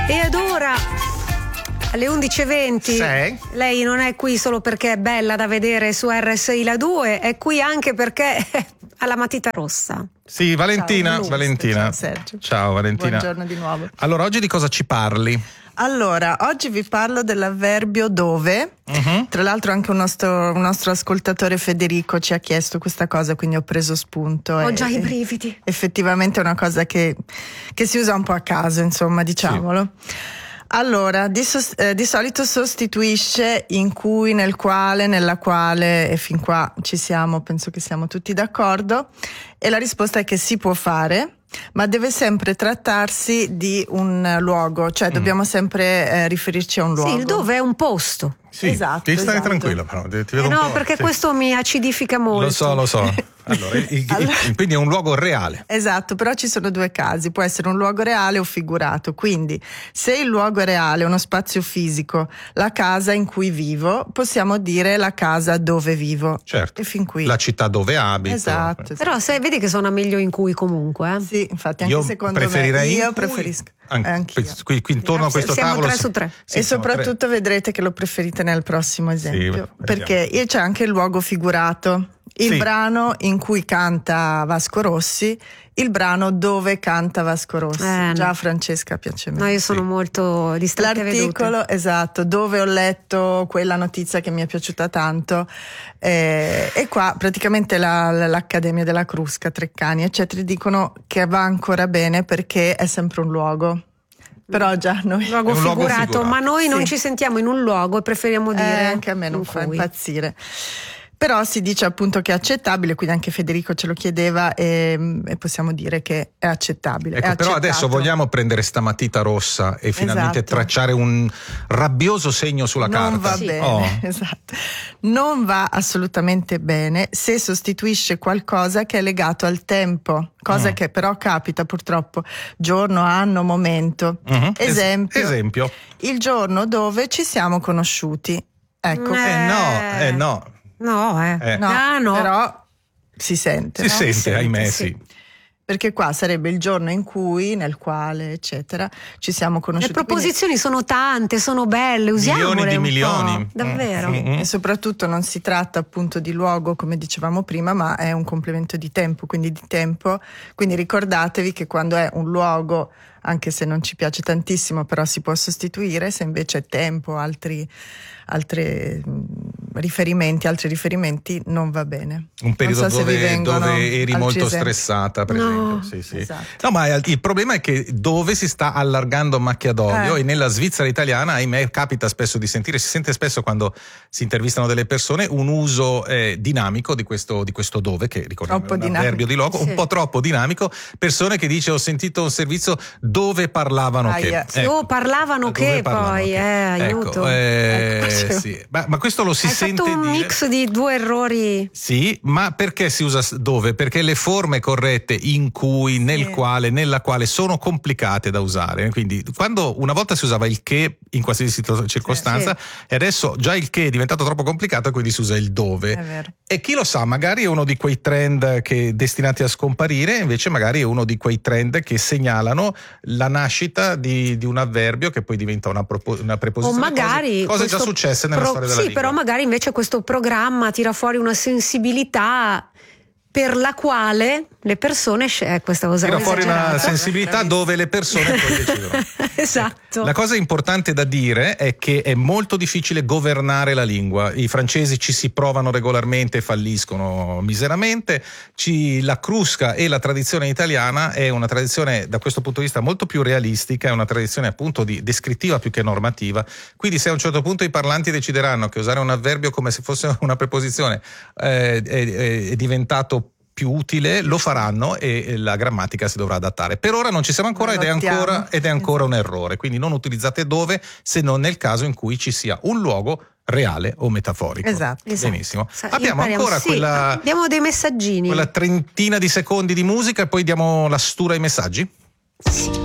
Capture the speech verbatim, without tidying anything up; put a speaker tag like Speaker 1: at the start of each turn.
Speaker 1: E ad ora alle undici e venti
Speaker 2: sì.
Speaker 1: Lei non è qui solo perché è bella da vedere su R S I La due, è qui anche perché ha la matita rossa.
Speaker 2: Sì, Valentina,
Speaker 3: Ciao,
Speaker 2: Valentina.
Speaker 3: Ciao Sergio.
Speaker 2: Ciao Valentina.
Speaker 3: Buongiorno di nuovo.
Speaker 2: Allora, oggi di cosa ci parli?
Speaker 3: Allora, oggi vi parlo dell'avverbio dove. Uh-huh. Tra l'altro anche un nostro, un nostro ascoltatore Federico ci ha chiesto questa cosa, quindi ho preso spunto.
Speaker 1: Ho
Speaker 3: e,
Speaker 1: già i brividi.
Speaker 3: Effettivamente è una cosa che, che si usa un po' a caso, insomma, diciamolo. Sì. Allora, di, sos- eh, di solito sostituisce in cui, nel quale, nella quale, e fin qua ci siamo, penso che siamo tutti d'accordo, e la risposta è che si può fare, ma deve sempre trattarsi di un luogo, cioè mm. dobbiamo sempre eh, riferirci a un luogo.
Speaker 1: Sì, il dove è un posto.
Speaker 2: Sì,
Speaker 3: esatto,
Speaker 2: devi stare
Speaker 3: esatto.
Speaker 2: tranquilla però. Ti vedo
Speaker 1: eh
Speaker 2: un
Speaker 1: no,
Speaker 2: po',
Speaker 1: perché
Speaker 2: sì.
Speaker 1: questo mi acidifica molto.
Speaker 2: Lo so, lo so. Allora, il, il,
Speaker 3: allora,
Speaker 2: il, quindi è un luogo reale.
Speaker 3: Esatto, però ci sono due casi, può essere un luogo reale o figurato. Quindi, se il luogo è reale, uno spazio fisico, la casa in cui vivo, possiamo dire la casa dove vivo.
Speaker 2: Certo.
Speaker 3: E fin qui.
Speaker 2: La città dove abito.
Speaker 3: Esatto. esatto.
Speaker 1: Però se vedi che suona meglio in cui comunque. Eh?
Speaker 3: Sì, infatti anche
Speaker 2: io
Speaker 3: secondo
Speaker 2: preferirei
Speaker 3: me io
Speaker 2: in cui.
Speaker 3: preferisco.
Speaker 2: Anche,
Speaker 3: Anch'io.
Speaker 2: Qui, qui intorno a questo
Speaker 1: siamo
Speaker 2: tavolo
Speaker 1: tre su tre.
Speaker 2: Sì,
Speaker 3: e soprattutto
Speaker 2: tre.
Speaker 3: Vedrete che lo preferite nel prossimo esempio,
Speaker 2: sì,
Speaker 3: perché c'è anche il luogo figurato, il
Speaker 2: sì.
Speaker 3: brano in cui canta Vasco Rossi, il brano dove canta Vasco Rossi.
Speaker 1: Eh,
Speaker 3: Già
Speaker 1: no.
Speaker 3: Francesca piace meno.
Speaker 1: No, io sono
Speaker 2: sì.
Speaker 1: molto distratta.
Speaker 3: L'articolo, esatto, dove ho letto quella notizia che mi è piaciuta tanto, eh, e qua praticamente la, l'Accademia della Crusca, Treccani eccetera dicono che va ancora bene perché è sempre un luogo. Però già noi
Speaker 1: luogo,
Speaker 2: un
Speaker 1: figurato,
Speaker 2: luogo figurato,
Speaker 1: ma noi
Speaker 3: sì.
Speaker 1: non ci sentiamo in un luogo e preferiamo dire
Speaker 3: eh, anche a me non fa
Speaker 1: cui.
Speaker 3: impazzire. Però si dice appunto che è accettabile, quindi anche Federico ce lo chiedeva e, e possiamo dire che è accettabile.
Speaker 2: Ecco,
Speaker 3: è
Speaker 2: però
Speaker 3: accettato.
Speaker 2: adesso vogliamo prendere sta matita rossa e finalmente
Speaker 3: Esatto.
Speaker 2: tracciare un rabbioso segno sulla
Speaker 3: non
Speaker 2: carta.
Speaker 3: va
Speaker 1: Sì.
Speaker 3: bene,
Speaker 2: Oh.
Speaker 3: esatto. Non va assolutamente bene se sostituisce qualcosa che è legato al tempo, cosa
Speaker 2: Mm.
Speaker 3: che però capita purtroppo, giorno, anno, momento.
Speaker 2: Mm-hmm.
Speaker 3: Esempio,
Speaker 2: Es- esempio.
Speaker 3: il giorno dove ci siamo conosciuti. Ecco.
Speaker 1: Eh.
Speaker 2: Eh no, eh no.
Speaker 1: No, eh.
Speaker 2: Eh.
Speaker 3: No,
Speaker 1: Ah, no.
Speaker 3: però si sente.
Speaker 2: Si
Speaker 3: no?
Speaker 2: sente,
Speaker 1: Si sente,
Speaker 2: ahimè,
Speaker 1: sì.
Speaker 2: sì.
Speaker 3: Perché qua sarebbe il giorno in cui, nel quale, eccetera, ci siamo
Speaker 1: Le
Speaker 3: conosciuti.
Speaker 1: proposizioni sono tante, sono belle, usiamole
Speaker 2: Milioni di
Speaker 1: un
Speaker 2: milioni.
Speaker 1: po'. Davvero.
Speaker 2: Mm.
Speaker 3: Quindi, e soprattutto non si tratta appunto di luogo, come dicevamo prima, ma è un complemento di tempo, quindi di tempo. Quindi ricordatevi che quando è un luogo, anche se non ci piace tantissimo, però si può sostituire, se invece è tempo, altri, altri riferimenti, altri riferimenti, non va bene.
Speaker 2: Un periodo
Speaker 3: non so
Speaker 2: dove,
Speaker 3: se vi vengono
Speaker 2: dove eri
Speaker 3: altri
Speaker 2: molto
Speaker 3: esempi.
Speaker 2: stressata, per
Speaker 1: No.
Speaker 2: esempio. Sì, sì.
Speaker 3: Esatto.
Speaker 2: No, ma il problema è che dove si sta allargando a macchia d'olio
Speaker 3: Eh.
Speaker 2: e nella Svizzera italiana, ahimè, capita spesso di sentire, si sente spesso quando si intervistano delle persone, un uso eh, dinamico di questo, di questo dove, che ricordiamo è
Speaker 3: Troppo
Speaker 2: un
Speaker 3: dinamico.
Speaker 2: avverbio di logo,
Speaker 1: Sì.
Speaker 2: un po' troppo dinamico, persone che dice ho sentito un servizio dove parlavano
Speaker 3: Ah,
Speaker 2: che.
Speaker 3: yeah.
Speaker 1: Sì, oh, parlavano
Speaker 2: dove
Speaker 1: che
Speaker 2: parlavano
Speaker 1: poi,
Speaker 2: che.
Speaker 1: eh, aiuto.
Speaker 2: Ecco, eh,
Speaker 3: Ecco,
Speaker 2: sì. ma, ma questo lo si
Speaker 1: Hai
Speaker 2: sente
Speaker 1: fatto un
Speaker 2: dire.
Speaker 1: mix di due errori.
Speaker 2: Sì, ma perché si usa dove? Perché le forme corrette in cui, nel
Speaker 3: Sì.
Speaker 2: quale, nella quale sono complicate da usare. Quindi quando una volta si usava il che in qualsiasi circostanza e adesso già il che è diventato troppo complicato e quindi si usa il dove.
Speaker 3: È vero.
Speaker 2: E chi lo sa, magari è uno di quei trend che destinati a scomparire, invece magari è uno di quei trend che segnalano la nascita di, di un avverbio che poi diventa una, propo- una
Speaker 1: O
Speaker 2: preposizione.
Speaker 1: magari
Speaker 2: cose, cose già
Speaker 1: questo
Speaker 2: successe nella
Speaker 1: pro-
Speaker 2: storia della
Speaker 1: sì,
Speaker 2: lingua.
Speaker 1: però magari invece questo programma tira fuori una sensibilità per la quale le persone sce- eh, questa cosa
Speaker 2: Tira
Speaker 1: è
Speaker 2: fuori una
Speaker 1: esagerata.
Speaker 2: sensibilità
Speaker 3: Bravissimo.
Speaker 2: dove le persone poi decidono.
Speaker 1: Esatto.
Speaker 2: La cosa importante da dire è che è molto difficile governare la lingua. I francesi ci si provano regolarmente e falliscono miseramente. Ci, la crusca e la tradizione italiana è una tradizione da questo punto di vista molto più realistica, è una tradizione appunto di descrittiva più che normativa. Quindi se a un certo punto i parlanti decideranno che usare un avverbio come se fosse una preposizione eh, è, è diventato più utile, lo faranno e la grammatica si dovrà adattare. Per ora non ci siamo ancora ed è ancora, ed è ancora un errore, quindi non utilizzate dove se non nel caso in cui ci sia un luogo reale o metaforico.
Speaker 3: Esatto.
Speaker 2: Benissimo.
Speaker 1: Sa-
Speaker 2: Abbiamo
Speaker 1: impariamo.
Speaker 2: ancora
Speaker 1: Sì,
Speaker 2: quella,
Speaker 1: abbiamo dei messaggini.
Speaker 2: quella trentina di secondi di musica e poi diamo la stura ai messaggi?
Speaker 1: Sì.